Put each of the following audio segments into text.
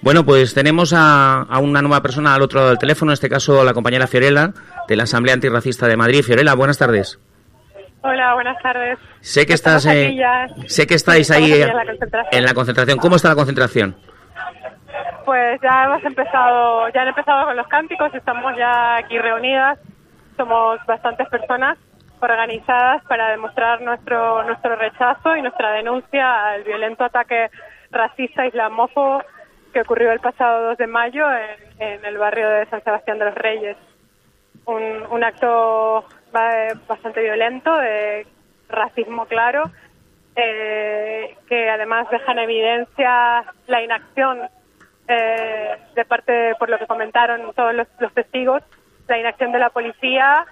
Bueno, pues tenemos a una nueva persona al otro lado del teléfono, en este caso la compañera Fiorella, de la Asamblea Antirracista de Madrid. Fiorella, buenas tardes. Hola, buenas tardes. Sé que estáis ahí en la concentración. ¿Cómo está la concentración? Pues ya han empezado con los cánticos, estamos ya aquí reunidas, somos bastantes personas organizadas para demostrar nuestro rechazo y nuestra denuncia al violento ataque racista islamófobo que ocurrió el pasado 2 de mayo en el barrio de San Sebastián de los Reyes. Un acto bastante violento, de racismo claro, que además deja en evidencia la inacción de parte, por lo que comentaron todos los testigos, la inacción de la policía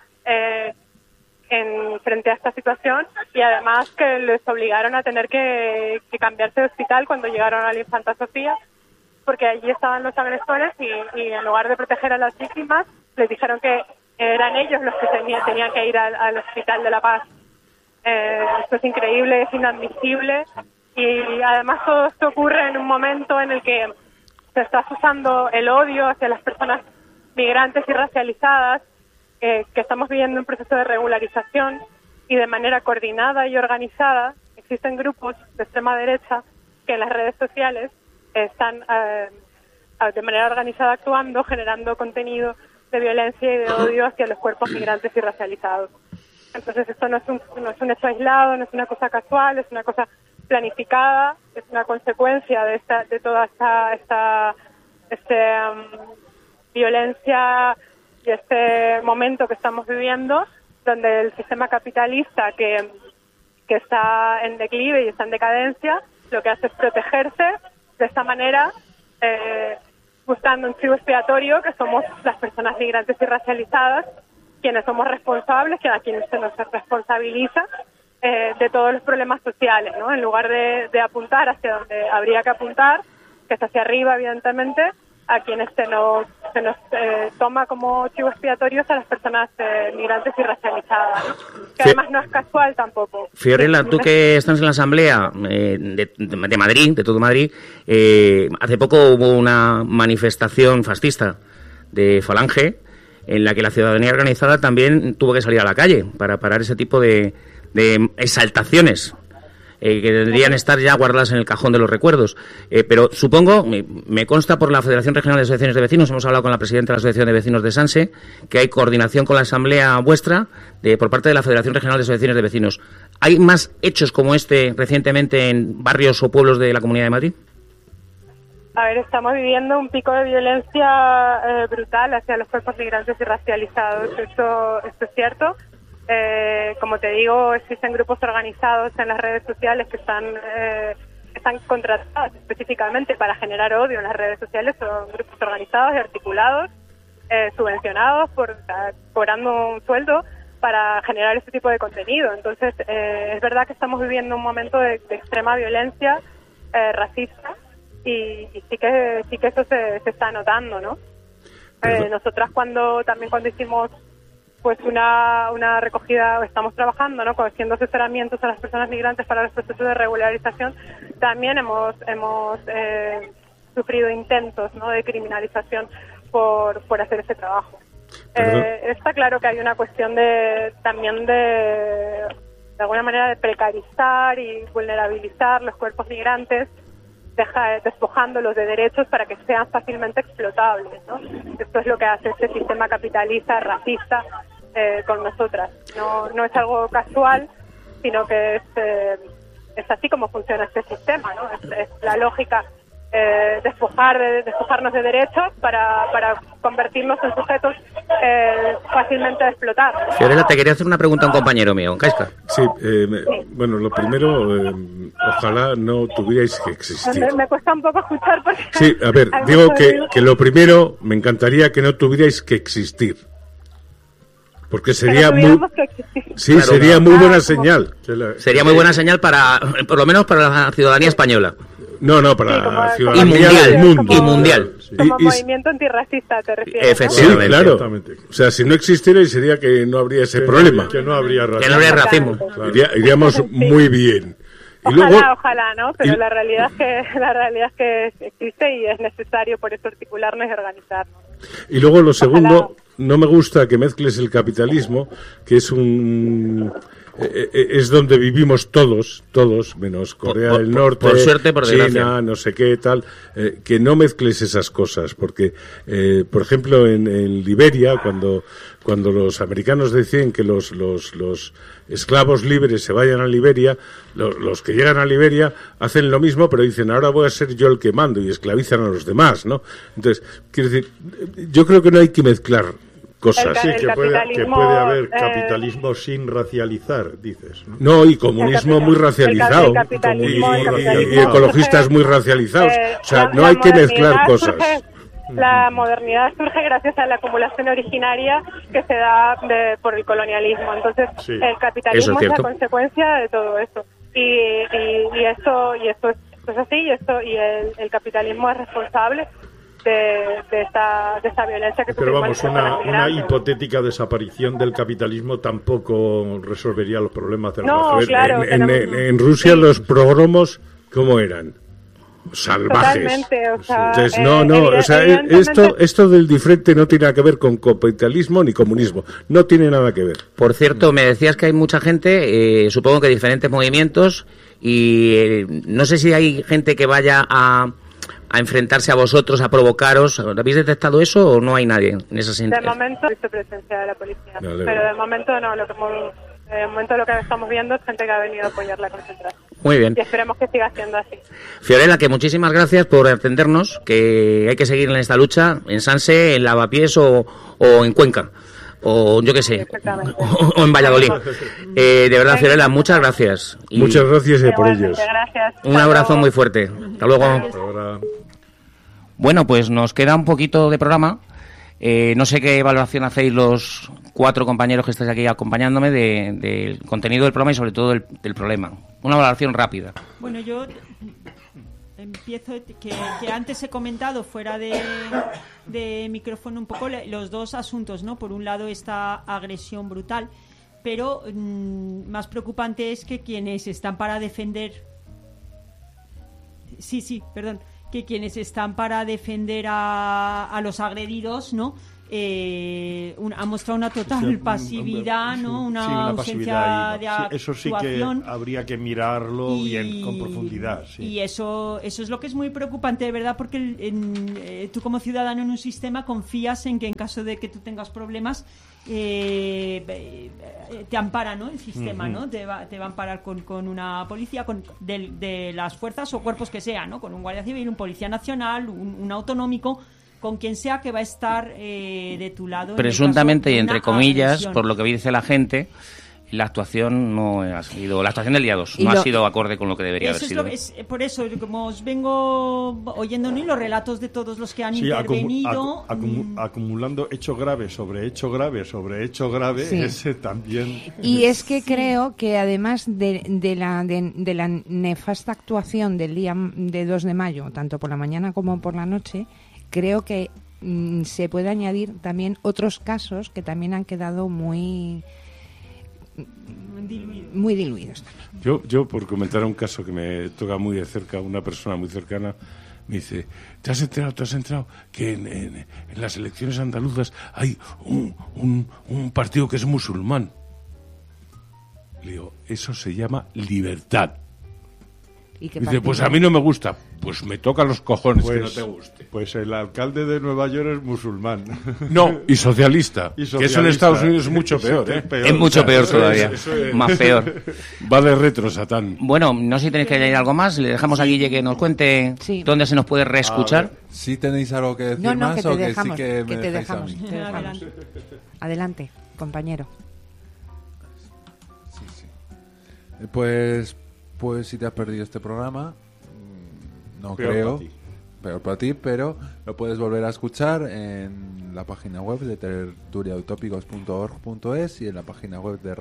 frente a esta situación, y además que les obligaron a tener que cambiarse de hospital cuando llegaron a la Infanta Sofía, porque allí estaban los agresores y en lugar de proteger a las víctimas, les dijeron que eran ellos los que tenían que ir al Hospital de la Paz. Esto es increíble, es inadmisible, y además todo esto ocurre en un momento en el que se está usando el odio hacia las personas migrantes y racializadas, que estamos viviendo un proceso de regularización, y de manera coordinada y organizada existen grupos de extrema derecha que en las redes sociales están de manera organizada actuando, generando contenido de violencia y de odio hacia los cuerpos migrantes y racializados. Entonces esto no es un hecho aislado, no es una cosa casual, es una cosa planificada, es una consecuencia de toda esta violencia y este momento que estamos viviendo, donde el sistema capitalista que está en declive y está en decadencia, lo que hace es protegerse de esta manera, buscando un chivo expiatorio, que somos las personas migrantes y racializadas, quienes somos responsables, a quienes se nos responsabiliza de todos los problemas sociales, ¿no? En lugar de apuntar hacia donde habría que apuntar, que es hacia arriba, evidentemente, a quienes se nos toma como chivo expiatorios a las personas migrantes y racializadas, ¿no? Que además no es casual tampoco. Fiorella, tú que estás en la Asamblea de Madrid, de todo Madrid, hace poco hubo una manifestación fascista de Falange en la que la ciudadanía organizada también tuvo que salir a la calle para parar ese tipo de exaltaciones que deberían estar ya guardadas en el cajón de los recuerdos. Pero supongo, me consta por la Federación Regional de Asociaciones de Vecinos, hemos hablado con la presidenta de la Asociación de Vecinos de Sanse, que hay coordinación con la Asamblea vuestra por parte de la Federación Regional de Asociaciones de Vecinos. ¿Hay más hechos como este recientemente en barrios o pueblos de la Comunidad de Madrid? A ver, estamos viviendo un pico de violencia brutal hacia los cuerpos migrantes y racializados. Esto es cierto. Como te digo, existen grupos organizados en las redes sociales que están contratados específicamente para generar odio en las redes sociales. Son grupos organizados y articulados, subvencionados, cobrando un sueldo para generar este tipo de contenido. Entonces, es verdad que estamos viviendo un momento de extrema violencia racista, y sí que eso se está notando, ¿no? Nosotras cuando hicimos pues una recogida, estamos trabajando, ¿no?, haciendo asesoramientos a las personas migrantes para los procesos de regularización, también hemos sufrido intentos, ¿no?, de criminalización por hacer ese trabajo. Está claro que hay una cuestión de alguna manera de precarizar y vulnerabilizar los cuerpos migrantes, despojándolos de derechos para que sean fácilmente explotables, ¿no? Esto es lo que hace este sistema capitalista, racista, con nosotras. No es algo casual, sino que es así como funciona este sistema, ¿no? Es la lógica, despojarnos de derechos para convertirnos en sujetos fácilmente de explotar. Fiorella, te quería hacer una pregunta a un compañero mío, Kaizka. Sí, bueno, lo primero, ojalá no tuvierais que existir. Me cuesta un poco escuchar porque... Sí, a ver, digo que lo primero, me encantaría que no tuvierais que existir. Porque sería muy buena señal. Sería muy buena señal por lo menos para la ciudadanía española. No, para la ciudadanía del mundo. Y mundial. Como movimiento antirracista, te refieres. Efectivamente. Sí, claro. O sea, si no existiera, sería que no habría ese problema. Que no habría racismo. Que no habría racismo. Claro. Iríamos muy bien. Ojalá, ¿no? Pero la realidad es que existe y es necesario por eso articularnos y organizarnos. Y luego lo segundo, no me gusta que mezcles el capitalismo, que es es donde vivimos todos, menos Corea del Norte, por suerte, por China, desgracia. no sé qué, tal, que no mezcles esas cosas, porque, por ejemplo, en Liberia, cuando los americanos deciden que los esclavos libres se vayan a Liberia, los que llegan a Liberia hacen lo mismo, pero dicen, ahora voy a ser yo el que mando, y esclavizan a los demás, ¿no? Entonces, quiero decir, yo creo que no hay que mezclar cosas. Sí, que puede haber capitalismo sin racializar, dices, ¿no? No, y comunismo muy racializado, y ecologistas muy racializados. O sea, no hay que mezclar cosas. La modernidad surge gracias a la acumulación originaria que se da por el colonialismo. Entonces, el capitalismo es la consecuencia de todo eso. Y esto es así, y el capitalismo es responsable de esta violencia que pero vamos, una hipotética desaparición del capitalismo tampoco resolvería los problemas de la raza. Claro, en Rusia los pogromos, ¿cómo eran? Salvajes. Totalmente, o sea, entonces, o sea, esto del diferente no tiene nada que ver con capitalismo ni comunismo, no tiene nada que ver. Por cierto, me decías que hay mucha gente, supongo que diferentes movimientos, y no sé si hay gente que vaya a enfrentarse a vosotros, a provocaros. ¿Habéis detectado eso o no hay nadie en ese sentido? De momento he visto presencia de la policía, pero de momento no. De momento lo que estamos viendo es gente que ha venido a apoyar la concentración. Muy bien. Y esperemos que siga siendo así. Fiorella, que muchísimas gracias por atendernos, que hay que seguir en esta lucha, en Sanse, en Lavapiés o en Cuenca, o yo qué sé, o en Valladolid. De verdad, Fiorella, muchas gracias. Muchas gracias por ellos. Gracias. Un abrazo muy fuerte. Hasta luego. Bueno, pues nos queda un poquito de programa. No sé qué valoración hacéis los 4 compañeros que estáis aquí acompañándome del contenido del programa y sobre todo del problema. Una valoración rápida. Bueno, yo empiezo que antes he comentado fuera de micrófono un poco los dos asuntos, ¿no? Por un lado esta agresión brutal, pero más preocupante es que quienes están para defender... que quienes están para defender a los agredidos, ¿no? Ha mostrado una total pasividad, ¿no? Una ausencia de actuación. Eso sí que habría que mirarlo bien, con profundidad. Sí. Y eso es lo que es muy preocupante, de verdad, porque tú como ciudadano en un sistema confías en que en caso de que tú tengas problemas te ampara, ¿no? El sistema, ¿no? Te va a amparar con una policía, de las fuerzas o cuerpos que sean, ¿no? Con un guardia civil, un policía nacional, un autonómico, con quien sea que va a estar de tu lado. Presuntamente, y entre comillas, agresión. Por lo que dice la gente, la actuación no ha sido, la actuación del día 2 no ha sido acorde con lo que debería haber sido. Por eso, como os vengo oyendo, ¿no? Los relatos de todos los que han intervenido. Acumulando hecho grave sobre hecho grave sobre hecho grave, ese también. Y es que creo que además de la nefasta actuación del día de 2 de mayo, tanto por la mañana como por la noche, creo que se puede añadir también otros casos que también han quedado muy diluidos también. Yo por comentar un caso que me toca muy de cerca, una persona muy cercana me dice, ¿te has enterado que en las elecciones andaluzas hay un partido que es musulmán? Le digo, eso se llama libertad. Dice, pues a mí no me gusta. Pues me toca los cojones que no te guste. Pues el alcalde de Nueva York es musulmán. No, y socialista. Que eso en Estados Unidos es mucho peor, ¿eh? Es mucho peor todavía. Más peor. Va de retro, Satán. Bueno, no sé si tenéis que añadir algo más. Le dejamos a Guille que nos cuente dónde se nos puede reescuchar. ¿Sí tenéis algo que decir más que o que dejamos, sí que me te dejáis dejamos? Te dejamos. Adelante, compañero. Sí. Pues si te has perdido este programa, no creo, peor para ti, pero lo puedes volver a escuchar en la página web de tertuliautopicos.org.es y en la página web de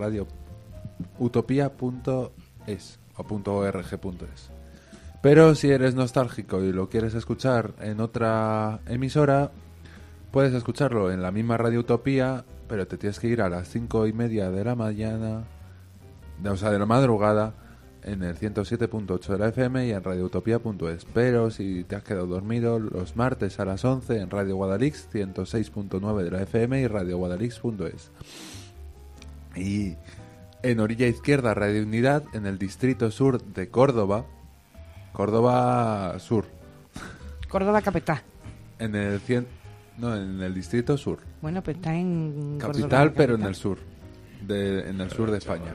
radioutopia.es o .org.es. Pero si eres nostálgico y lo quieres escuchar en otra emisora, puedes escucharlo en la misma Radio Utopía, pero te tienes que ir a las 5:30 de la mañana, de la madrugada, en el 107.8 de la FM y en radioutopía.es. Pero si te has quedado dormido, los martes a las 11 en Radio Guadalix, 106.9 de la FM y radioguadalix.es. Y en orilla izquierda, Radio Unidad, en el distrito sur de Córdoba. Córdoba Sur. Córdoba capital. En el distrito sur. Bueno, pues está en Capital, pero en el sur. En el sur de España.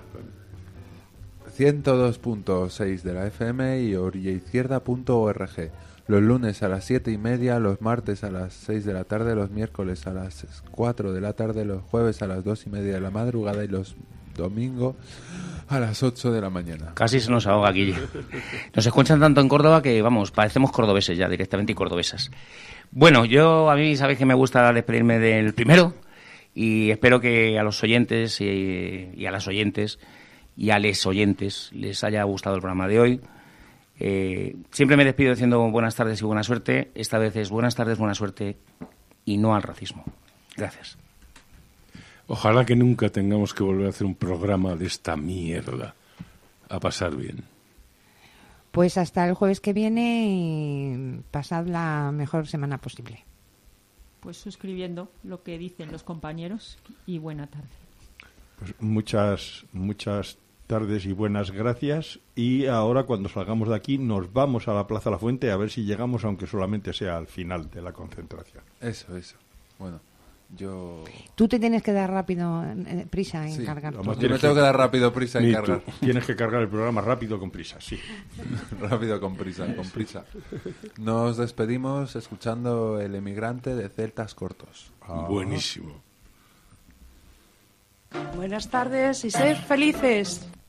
102.6 de la FM y orillaizquierda.org. Los lunes a las 7:30, los martes a las 6 de la tarde, los miércoles a las 4 de la tarde, los jueves a las 2:30 de la madrugada y los domingos a las 8 de la mañana. Casi se nos ahoga, Guille. Nos escuchan tanto en Córdoba que, vamos, parecemos cordobeses ya, directamente, y cordobesas. Bueno, a mí sabéis que me gusta despedirme del primero y espero que a los oyentes y a las oyentes y a les oyentes les haya gustado el programa de hoy. Siempre me despido diciendo buenas tardes y buena suerte. Esta vez es buenas tardes, buena suerte y no al racismo. Gracias. Ojalá que nunca tengamos que volver a hacer un programa de esta mierda. A pasar bien. Pues hasta el jueves que viene y pasad la mejor semana posible. Pues suscribiendo lo que dicen los compañeros y buena tarde. Pues muchas tardes y buenas gracias. Y ahora, cuando salgamos de aquí, nos vamos a la Plaza La Fuente a ver si llegamos, aunque solamente sea al final de la concentración. Eso. Bueno, Tú te tienes que dar rápido prisa en cargar. Yo me tengo que dar rápido prisa en cargar. Tienes que cargar el programa rápido con prisa, sí. Rápido con prisa. Nos despedimos escuchando El emigrante de Celtas Cortos. Buenísimo. Buenas tardes y sed felices.